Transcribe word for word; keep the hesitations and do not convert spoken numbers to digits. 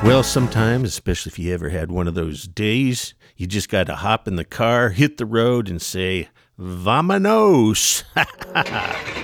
Well, sometimes, especially if you ever had one of those days, you just got to hop in the car, hit the road, and say, "Vamonos!"